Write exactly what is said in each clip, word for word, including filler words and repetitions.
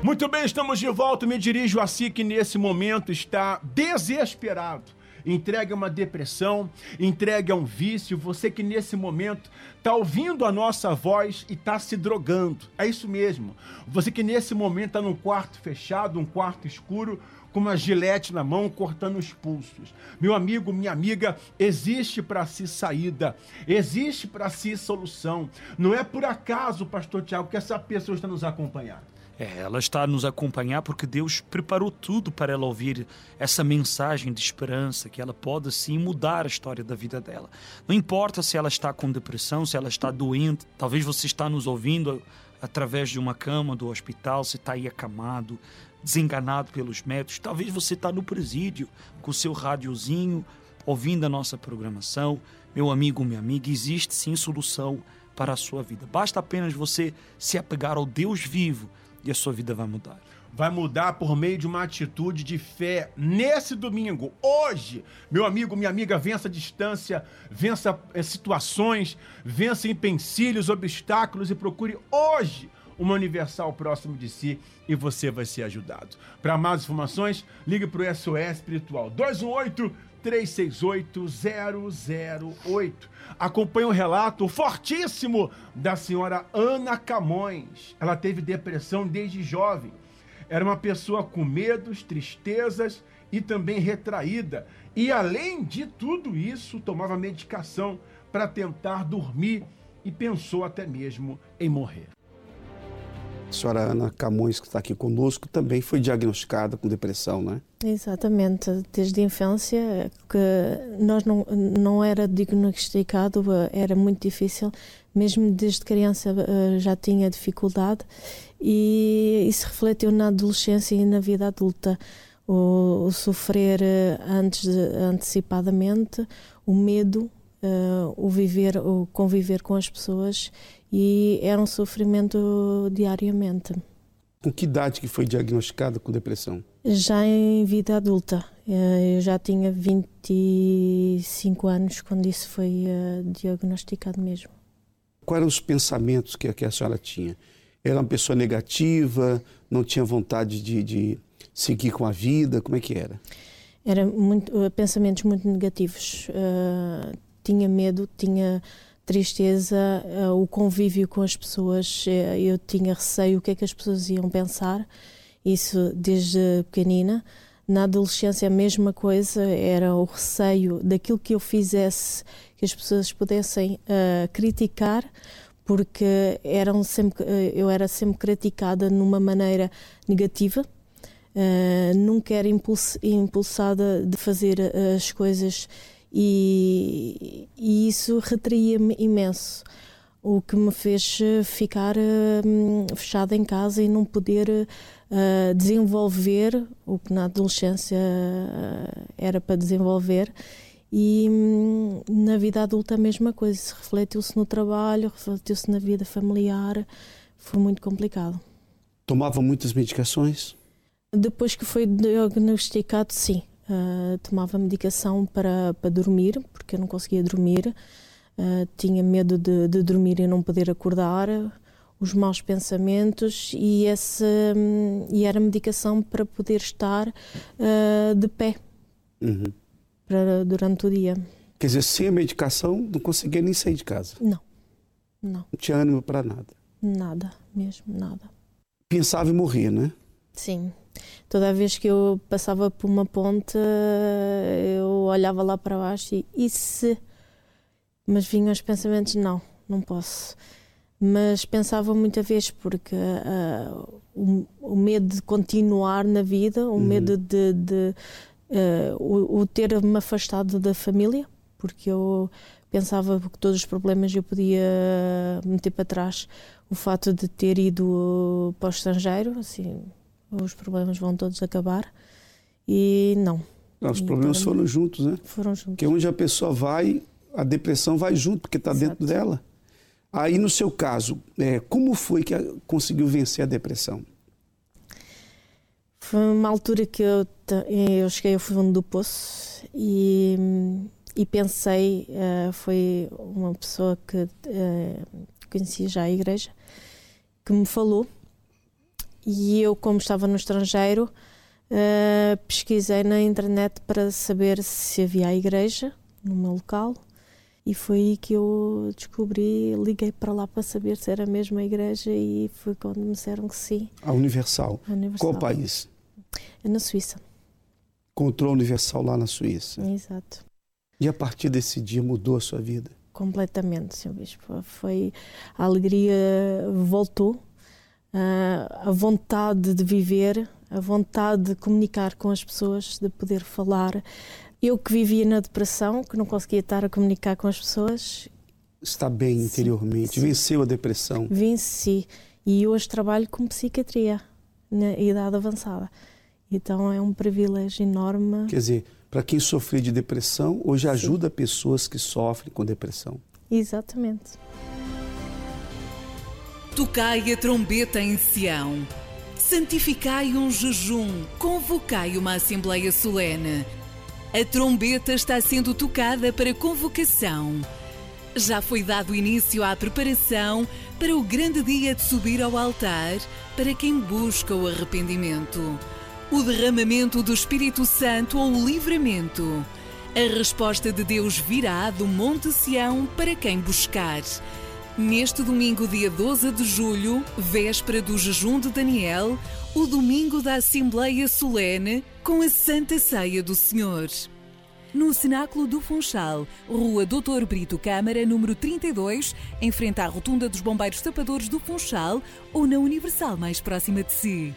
Muito bem, estamos de volta. Me dirijo a si que nesse momento está desesperado, entregue a uma depressão, entregue a um vício. Você que nesse momento está ouvindo a nossa voz e está se drogando. É isso mesmo. Você que nesse momento está num quarto fechado, um quarto escuro, com uma gilete na mão, cortando os pulsos. Meu amigo, minha amiga, existe para si saída, existe para si solução. Não é por acaso, pastor Tiago, que essa pessoa está nos acompanhando. É, ela está a nos acompanhar porque Deus preparou tudo para ela ouvir essa mensagem de esperança, que ela pode sim mudar a história da vida dela. Não importa se ela está com depressão, se ela está doente, talvez você está nos ouvindo através de uma cama do hospital, você está aí acamado, desenganado pelos médicos, talvez você está no presídio com o seu radiozinho, ouvindo a nossa programação. Meu amigo, minha amiga, existe sim solução para a sua vida. Basta apenas você se apegar ao Deus vivo e a sua vida vai mudar. Vai mudar por meio de uma atitude de fé nesse domingo, hoje. Meu amigo, minha amiga, vença a distância, vença é, situações, vença empecilhos, obstáculos e procure hoje uma Universal próximo de si e você vai ser ajudado. Para mais informações, ligue para o S O S Espiritual dois um oito, três seis oito, zero zero oito. Acompanhe o relato fortíssimo da senhora Ana Camões. Ela teve depressão desde jovem. Era uma pessoa com medos, tristezas e também retraída. E além de tudo isso, tomava medicação para tentar dormir e pensou até mesmo em morrer. A senhora Ana Camões, que está aqui conosco, também foi diagnosticada com depressão, não é? Exatamente, desde a infância, que nós não, não era diagnosticado, era muito difícil, mesmo desde criança já tinha dificuldade e isso refletiu na adolescência e na vida adulta. O, o sofrer antes de, antecipadamente, o medo, uh, o viver, o conviver com as pessoas, e era um sofrimento diariamente. Com que idade que foi diagnosticada com depressão? Já em vida adulta. Eu já tinha vinte e cinco anos quando isso foi uh, diagnosticado mesmo. Quais eram os pensamentos que, que a senhora tinha? Era uma pessoa negativa, não tinha vontade de, de seguir com a vida? Como é que era? Era muito, uh, pensamentos muito negativos. Uh, tinha medo, tinha tristeza, uh, o convívio com as pessoas, uh, eu tinha receio o que é que as pessoas iam pensar, isso desde pequenina. Na adolescência a mesma coisa, era o receio daquilo que eu fizesse, que as pessoas pudessem uh, criticar, porque eram sempre, uh, eu era sempre criticada numa maneira negativa, uh, nunca era impuls, impulsada de fazer uh, as coisas. E, e isso retraía-me imenso, o que me fez ficar uh, fechada em casa e não poder uh, desenvolver o que na adolescência uh, era para desenvolver. E um, na vida adulta a mesma coisa, isso refletiu-se no trabalho, refletiu-se na vida familiar, foi muito complicado. Tomava muitas medicações? Depois que foi diagnosticado, sim. Uh, tomava medicação para, para dormir, porque eu não conseguia dormir, uh, tinha medo de, de dormir e não poder acordar, os maus pensamentos, e, esse, um, e era medicação para poder estar uh, de pé uhum. para, durante o dia. Quer dizer, sem a medicação não conseguia nem sair de casa? Não, não. Não tinha ânimo para nada? Nada, mesmo nada. Pensava em morrer, né? Sim. Toda vez que eu passava por uma ponte, eu olhava lá para baixo e, e se? Mas vinham os pensamentos, não, não posso. Mas pensava muita vez, porque uh, o, o medo de continuar na vida, o uhum. medo de, de uh, o, o ter-me afastado da família, porque eu pensava que todos os problemas eu podia meter para trás. O fato de ter ido para o estrangeiro, assim, os problemas vão todos acabar, e não. não os e problemas foram mim, juntos, né? Foram juntos. Porque onde a pessoa vai, a depressão vai junto, porque está dentro dela. Aí, no seu caso, é, como foi que conseguiu vencer a depressão? Foi uma altura que eu, eu cheguei ao fundo do poço e, e pensei, uh, foi uma pessoa que uh, conhecia já a igreja, que me falou. E eu, como estava no estrangeiro, uh, pesquisei na internet para saber se havia a igreja no meu local. E foi aí que eu descobri, liguei para lá para saber se era a mesma igreja e foi quando me disseram que sim. A Universal. A Universal. Qual país? É na Suíça. Encontrou a Universal lá na Suíça. Exato. E a partir desse dia mudou a sua vida? Completamente, senhor Bispo. Foi, a alegria voltou, a vontade de viver, a vontade de comunicar com as pessoas, de poder falar. Eu que vivia na depressão, que não conseguia estar a comunicar com as pessoas. Está bem interiormente, sim, venceu a depressão. Venci. E hoje trabalho com psiquiatria, na idade avançada. Então é um privilégio enorme. Quer dizer, para quem sofreu de depressão, hoje ajuda, sim, pessoas que sofrem com depressão. Exatamente. Tocai a trombeta em Sião, santificai um jejum, convocai uma assembleia solene. A trombeta está sendo tocada para convocação. Já foi dado início à preparação para o grande dia de subir ao altar para quem busca o arrependimento. O derramamento do Espírito Santo ou o livramento. A resposta de Deus virá do Monte Sião para quem buscar. Neste domingo, dia doze de julho, véspera do jejum de Daniel, o domingo da Assembleia Solene com a Santa Ceia do Senhor. No Cenáculo do Funchal, Rua doutor Brito Câmara, número trinta e dois, em frente à Rotunda dos Bombeiros Tapadores do Funchal ou na Universal mais próxima de si.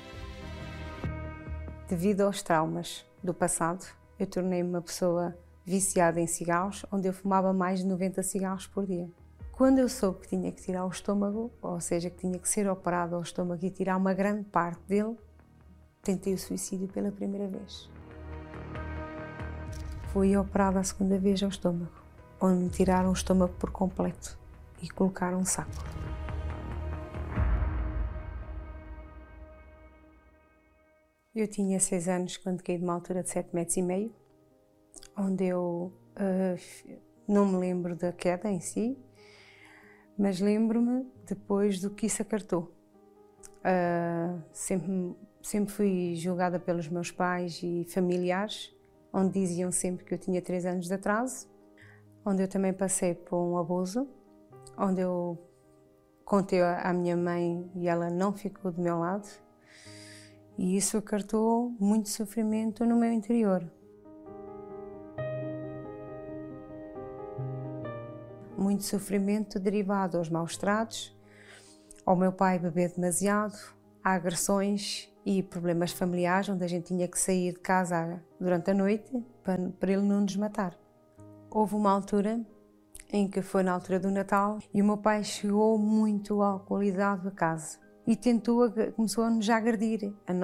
Devido aos traumas do passado, eu tornei-me uma pessoa viciada em cigarros, onde eu fumava mais de noventa cigarros por dia. Quando eu soube que tinha que tirar o estômago, ou seja, que tinha que ser operado ao estômago e tirar uma grande parte dele, tentei o suicídio pela primeira vez. Fui operada a segunda vez ao estômago, onde me tiraram o estômago por completo e colocaram um saco. Eu tinha seis anos quando caí de uma altura de sete metros e meio, onde eu uh, não me lembro da queda em si, mas lembro-me depois do que isso acartou. Uh, sempre, sempre fui julgada pelos meus pais e familiares, onde diziam sempre que eu tinha três anos de atraso, onde eu também passei por um abuso, onde eu contei à minha mãe e ela não ficou do meu lado, e isso acartou muito sofrimento no meu interior. Muito sofrimento derivado aos maus tratos, ao meu pai beber demasiado, a agressões e problemas familiares, onde a gente tinha que sair de casa durante a noite para, para ele não nos matar. Houve uma altura em que foi na altura do Natal e o meu pai chegou muito alcoolizado a casa e tentou, começou a nos agredir. A